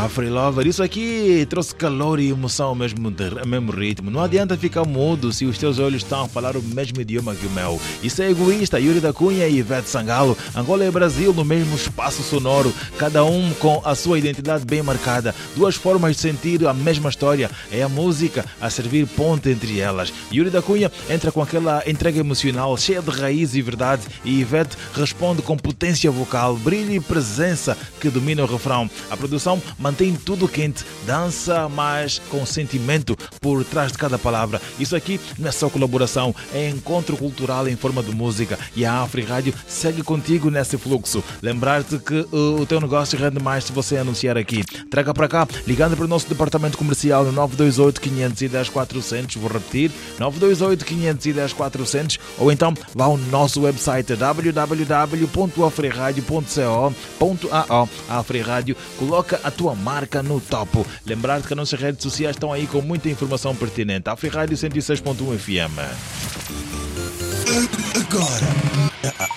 Afri Lover, isso aqui trouxe calor e emoção ao mesmo ritmo. Não adianta ficar mudo se os teus olhos estão a falar o mesmo idioma que o meu. Isso é egoísta. Yuri da Cunha e Ivete Sangalo. Angola e Brasil no mesmo espaço sonoro, cada um com a sua identidade bem marcada. Duas formas de sentir a mesma história. É a música a servir ponte entre elas. Yuri da Cunha entra com aquela entrega emocional cheia de raiz e verdade, e Ivete responde com potência vocal, brilho e presença que domina o refrão. A produção mantém tudo quente, dança, mas com sentimento por trás de cada palavra. Isso aqui não é só colaboração, é encontro cultural em forma de música, e a Afri Rádio segue contigo nesse fluxo. Lembrar-te que o teu negócio rende mais se você anunciar aqui. Traga para cá, ligando para o nosso departamento comercial no 928 510 400, vou repetir, 928 510 400, ou então vá ao nosso website www.afriradio.co.ao. A Afri Rádio coloca a tua marca no topo. Lembrar-te que as nossas redes sociais estão aí com muita informação pertinente. Afri Rádio 106.1 FM. Agora.